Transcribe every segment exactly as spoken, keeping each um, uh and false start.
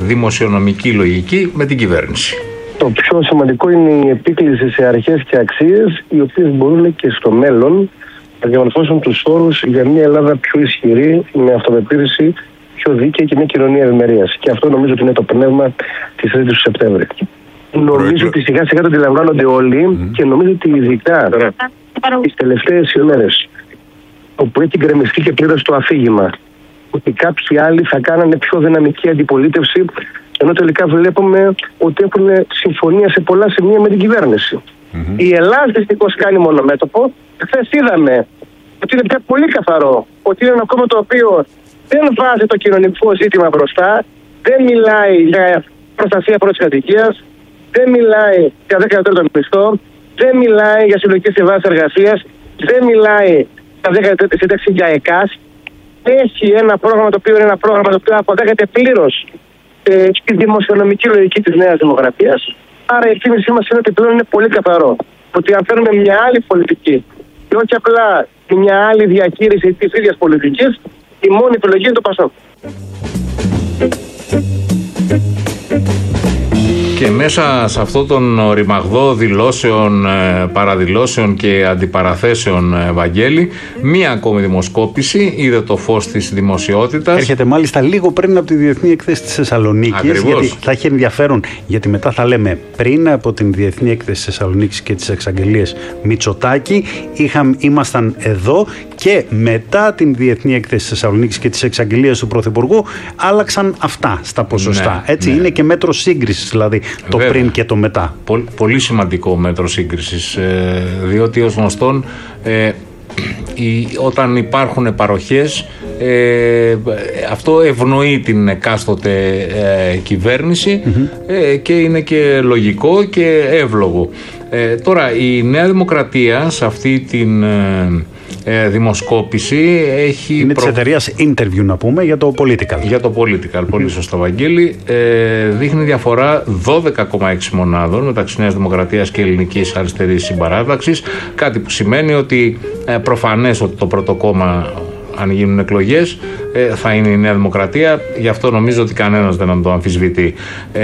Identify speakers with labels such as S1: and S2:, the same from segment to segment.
S1: δημοσιονομική λογική με την κυβέρνηση.
S2: Το πιο σημαντικό είναι η επίκληση σε αρχές και αξίες, οι οποίες μπορούν και στο μέλλον να διαμορφώσουν τους όρους για μια Ελλάδα πιο ισχυρή, με αυτοπεποίθηση, πιο δίκαιη και μια κοινωνία ευημερίας. Και αυτό νομίζω ότι είναι το πνεύμα της τρίτης του Σεπτέμβρη. Νομίζω ότι σιγά σιγά το αντιλαμβάνονται όλοι mm. και νομίζω ότι ειδικά τις τελευταίες ημέρες, όπου έχει γκρεμιστεί και πλήρως το αφήγημα ότι κάποιοι άλλοι θα κάνανε πιο δυναμική αντιπολίτευση, ενώ τελικά βλέπουμε ότι έχουν συμφωνία σε πολλά σημεία με την κυβέρνηση. Mm-hmm. Η Ελλάδα δυστυχώς κάνει μονομέτωπο. Χθες είδαμε ότι είναι πια πολύ καθαρό ότι είναι ένα κόμμα το οποίο δεν βάζει το κοινωνικό ζήτημα μπροστά, δεν μιλάει για προστασία πρώτης κατοικίας, δεν μιλάει για δέκα τρίτο μισθό, δεν μιλάει για συλλογικές συμβάσεις εργασίας, δεν μιλάει για δέκα τρίτη σύνταξη για ΕΚΑΣ. Έχει ένα πρόγραμμα το οποίο είναι ένα πρόγραμμα το οποίο αποδέχεται πλήρως ε, τη δημοσιονομική λογική της Νέας Δημοκρατίας. Άρα η εκτίμησή μας είναι ότι πλέον είναι πολύ καθαρό. Ότι αν φέρουμε μια άλλη πολιτική και όχι απλά μια άλλη διαχείριση της ίδιας πολιτικής, η μόνη επιλογή είναι το ΠΑΣΟΚ.
S1: Και μέσα σε αυτό τον ρημαγδό δηλώσεων, παραδηλώσεων και αντιπαραθέσεων, Βαγγέλη, μία ακόμη δημοσκόπηση είδε το φως της δημοσιότητας. Έρχεται μάλιστα λίγο πριν από τη Διεθνή Έκθεση της Θεσσαλονίκης. Ακριβώς. Γιατί θα έχει ενδιαφέρον, γιατί μετά θα λέμε πριν από την Διεθνή Έκθεση της Θεσσαλονίκης και τις εξαγγελίες Μητσοτάκη, είχαμε, ήμασταν εδώ, και μετά την Διεθνή Έκθεση της Θεσσαλονίκης και τις εξαγγελίες του Πρωθυπουργού άλλαξαν αυτά στα ποσοστά. Ναι, έτσι ναι. Είναι και μέτρο σύγκρισης, δηλαδή. Το Βέβαια. πριν και το μετά. Πολύ, πολύ σημαντικό μέτρο σύγκρισης, ε, διότι ως γνωστόν ε, η, όταν υπάρχουν παροχές, ε, αυτό ευνοεί την εκάστοτε ε, κυβέρνηση mm-hmm. ε, και είναι και λογικό και εύλογο. Ε, τώρα η Νέα Δημοκρατία σε αυτή την ε, ε, δημοσκόπηση έχει... Είναι προ... της εταιρείας Interview, να πούμε, για το Political. Για το Political, mm-hmm. πολύ σωστά, Βαγγέλη. Ε, δείχνει διαφορά δώδεκα κόμμα έξι μονάδων μεταξύ Νέας Δημοκρατίας και Ελληνικής Αριστερής Συμπαράταξης, κάτι που σημαίνει ότι ε, προφανές ότι το πρώτο κόμμα, αν γίνουν εκλογές, ε, θα είναι η Νέα Δημοκρατία. Γι' αυτό νομίζω ότι κανένας δεν το αμφισβητεί.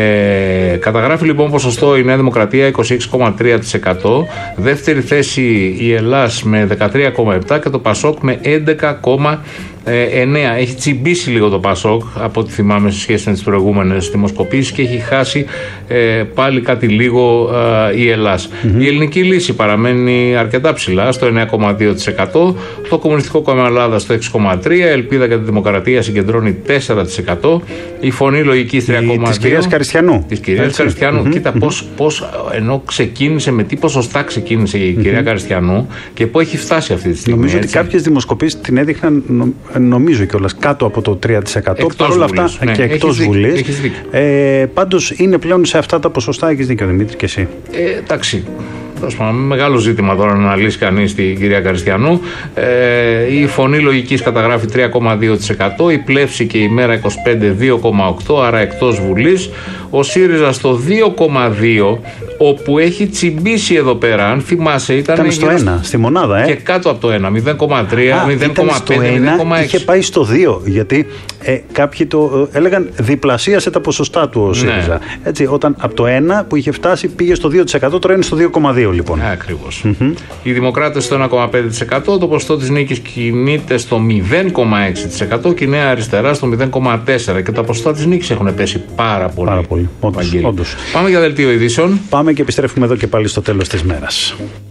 S1: Ε, καταγράφει λοιπόν ποσοστό η Νέα Δημοκρατία είκοσι έξι κόμμα τρία τοις εκατό, δεύτερη θέση η Ελλάς με δεκατρία κόμμα επτά τοις εκατό και το ΠΑΣΟΚ με έντεκα κόμμα εννέα τοις εκατό. Έχει τσιμπήσει λίγο το ΠΑΣΟΚ από ό,τι θυμάμαι σε σχέση με τις προηγούμενες δημοσκοπήσεις και έχει χάσει ε, πάλι κάτι λίγο ε, η Ελλάς. Mm-hmm. Η Ελληνική Λύση παραμένει αρκετά ψηλά στο εννέα κόμμα δύο τοις εκατό, το Κομμουνιστικό Κόμμα Ελλάδας στο έξι κόμμα τρία τοις εκατό, Ελπίδα για τη Δημοκρατία συγκεντρώνει τέσσερα τοις εκατό, η Φωνή Λογικής τρία κόμμα δύο τοις εκατό. Της κυρίας Καριστιανού. Της κυρίας Καριστιανού. Mm-hmm. Κοίτα πώς, πώς ενώ ξεκίνησε, με τι ποσοστά ξεκίνησε η mm-hmm. κυρία Καριστιανού και πού έχει φτάσει αυτή τη στιγμή. Νομίζω έτσι. Ότι κάποιες δημοσκοπήσεις την έδειχναν, νομίζω κιόλας, κάτω από το τρία τοις εκατό. Παρ' όλα αυτά ναι, και εκτός Βουλής. Ε, πάντως είναι πλέον σε αυτά τα ποσοστά. Έχεις δίκιο, Δημήτρη, και εσύ. Ε, εντάξει. Μεγάλο ζήτημα τώρα να αναλύσει κανείς την κυρία Καριστιανού. Ε, η Φωνή Λογικής καταγράφει τρία κόμμα δύο τοις εκατό, η Πλεύση και η Μέρα είκοσι πέντε δύο κόμμα οκτώ τοις εκατό, άρα εκτός Βουλής. Ο ΣΥΡΙΖΑ στο δύο κόμμα δύο τοις εκατό, όπου έχει τσιμπήσει εδώ πέρα. Αν θυμάσαι, ήταν, ήταν στο ένα, στη μονάδα, ε. Και κάτω από το ένα, μηδέν κόμμα τρία, μηδέν κόμμα πέντε, μηδέν κόμμα έξι. Είχε πάει στο δύο, γιατί ε, κάποιοι το ε, έλεγαν διπλασίασε τα ποσοστά του ο ΣΥΡΙΖΑ. Ναι. Έτσι, όταν από το ένα που είχε φτάσει πήγε στο δύο τοις εκατό, τώρα είναι στο δύο κόμμα δύο λοιπόν. Ε, ακριβώς. Mm-hmm. Οι Δημοκράτες στο ένα κόμμα πέντε τοις εκατό, το ποσοστό της νίκης κινείται στο μηδέν κόμμα έξι τοις εκατό και η Νέα Αριστερά στο μηδέν κόμμα τέσσερα τοις εκατό και τα ποσοστά της νίκης έχουν πέσει πάρα πολύ. Πάρα πολύ. Όντως, όντως. Πάμε για δελτίο ειδήσεων. Πάμε και επιστρέφουμε εδώ και πάλι στο τέλος της μέρας.